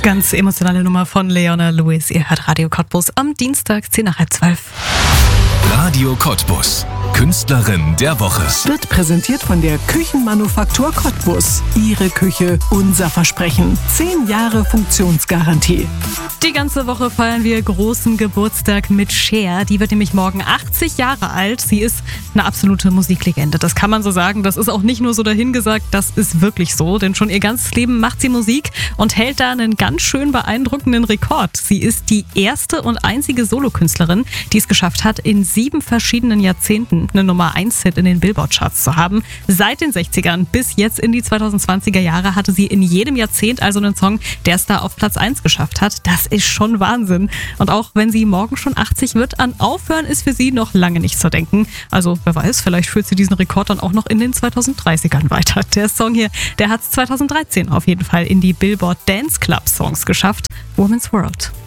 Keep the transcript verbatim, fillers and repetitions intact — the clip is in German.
Ganz emotionale Nummer von Leona Lewis. Ihr hört Radio Cottbus am Dienstag, zehn nach halb zwölf. Radio Cottbus. Künstlerin der Woche. Wird präsentiert von der Küchenmanufaktur Cottbus. Ihre Küche, unser Versprechen. Zehn Jahre Funktionsgarantie. Die ganze Woche feiern wir großen Geburtstag mit Cher. Die wird nämlich morgen achtzig Jahre alt. Sie ist eine absolute Musiklegende. Das kann man so sagen. Das ist auch nicht nur so dahingesagt, das ist wirklich so. Denn schon ihr ganzes Leben macht sie Musik und hält da einen ganz schön beeindruckenden Rekord. Sie ist die erste und einzige Solokünstlerin, die es geschafft hat, in sieben verschiedenen Jahrzehnten eine Nummer eins Hit in den Billboard-Charts zu haben. Seit den sechzigern bis jetzt in die zweitausendzwanziger Jahre hatte sie in jedem Jahrzehnt also einen Song, der es da auf Platz eins geschafft hat. Das ist schon Wahnsinn. Und auch wenn sie morgen schon achtzig wird, an Aufhören ist für sie noch lange nicht zu denken. Also wer weiß, vielleicht führt sie diesen Rekord dann auch noch in den zweitausenddreißigern weiter. Der Song hier, der hat es zweitausenddreizehn auf jeden Fall in die Billboard Dance Club Songs geschafft. Woman's World.